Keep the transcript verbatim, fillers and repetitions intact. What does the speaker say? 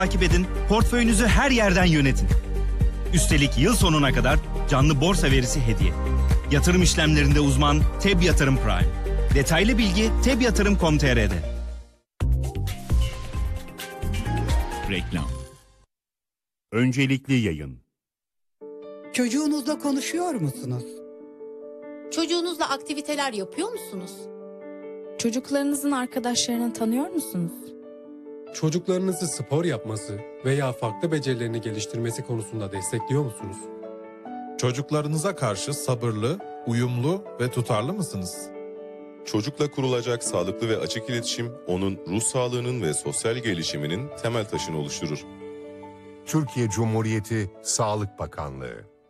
takip edin, portföyünüzü her yerden yönetin. Üstelik yıl sonuna kadar canlı borsa verisi hediye. Yatırım işlemlerinde uzman T E B Yatırım Prime. Detaylı bilgi teb yatırım nokta com nokta tr'de. Reklam. Öncelikli yayın. Çocuğunuzla konuşuyor musunuz? Çocuğunuzla aktiviteler yapıyor musunuz? Çocuklarınızın arkadaşlarını tanıyor musunuz? Çocuklarınızı spor yapması veya farklı becerilerini geliştirmesi konusunda destekliyor musunuz? Çocuklarınıza karşı sabırlı, uyumlu ve tutarlı mısınız? Çocukla kurulacak sağlıklı ve açık iletişim, onun ruh sağlığının ve sosyal gelişiminin temel taşını oluşturur. Türkiye Cumhuriyeti Sağlık Bakanlığı